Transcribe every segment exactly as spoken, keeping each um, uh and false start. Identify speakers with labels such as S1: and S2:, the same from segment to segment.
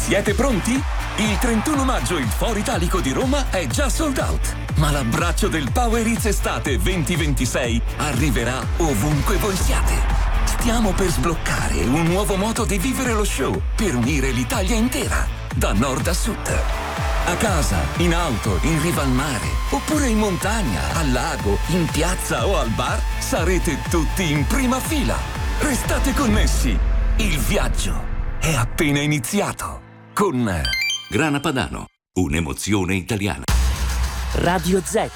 S1: Siete pronti? Il trentuno maggio il Foro Italico di Roma è già sold out, ma l'abbraccio del Power Hits Estate venti ventisei arriverà ovunque voi siate. Stiamo per sbloccare un nuovo modo di vivere lo show per unire l'Italia intera, da nord a sud. A casa, in auto, in riva al mare, oppure in montagna, al lago, in piazza o al bar, sarete tutti in prima fila. Restate connessi, il viaggio è appena iniziato con
S2: Grana Padano, un'emozione italiana.
S3: Radio Z.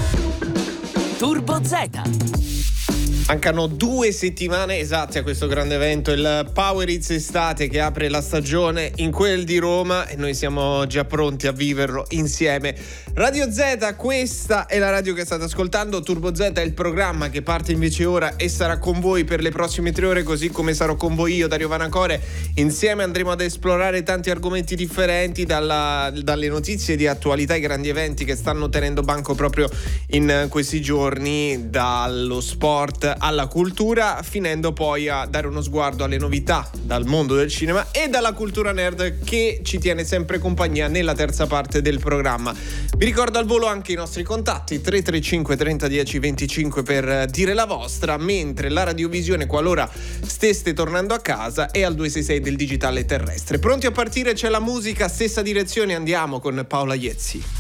S3: Turbo Z.
S4: Mancano due settimane esatte a questo grande evento, il Power Hits Estate, che apre la stagione in quel di Roma, e noi siamo già pronti a viverlo insieme. Radio Z, questa è la radio che state ascoltando. Turbo Z è il programma che parte invece ora e sarà con voi per le prossime tre ore, così come sarò con voi io, Dario Vanacore. Insieme andremo ad esplorare tanti argomenti differenti, dalla, dalle notizie di attualità ai grandi eventi che stanno tenendo banco proprio in questi giorni, dallo sport alla cultura, finendo poi a dare uno sguardo alle novità dal mondo del cinema e dalla cultura nerd che ci tiene sempre compagnia nella terza parte del programma. Vi ricordo al volo anche i nostri contatti: tre tre cinque trenta dieci venticinque per dire la vostra, mentre la radiovisione, qualora steste tornando a casa, è al due sei sei del digitale terrestre. Pronti a partire? C'è la musica, stessa direzione, andiamo con Paola Iezzi.